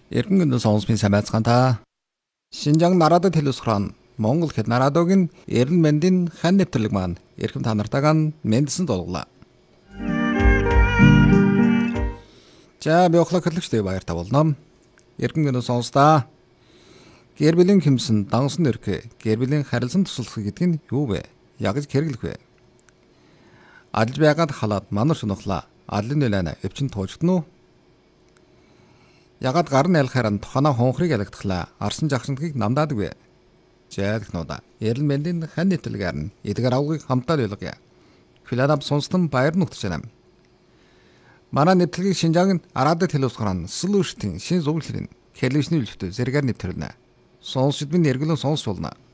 Эргэн сонсмын самайцхан та. Шинжаан нарадад хэлүүлсгэрэн Монгол хэд нарадогийн эрен мэндийн хан нэвтрэлэг маань эрхэм та нартайгаа мэндсэн дуулглаа. За би охлог хөтлөгчтэй баяртай болно. Эргэн сонстаа. Гэр бүлийн хэмсэн дансан өрхөө гэр бүлийн харилцан туслах гэдэг нь юу вэ? Яг гэж хэрэглэх вэ? Алж байгаад халаад манар шунахлаа. Алын нөлөөний өвчин туужтно уу? Ягаад гар нь ялахаар туханаа хонхрыг ялагдахлаа. Арсан жагсантгийг намдаадаг вэ? Жаадагнуудаа. Эрен мэндийн хан нэвтрэлгээр нь эдгээр авгыг хамтдаа байлгая. Филанап сонстон баяр нүгтжэнэм. Манай нэвтрэлгийг Шинжаан арадад хэлүүлсгэрэн сүлүүштийн шин зөвлөлтийн телевизний үлдэвтэй зэрэгээр нэвтрүүлнэ. Сонсчд минь эргэлэн сонсч болно.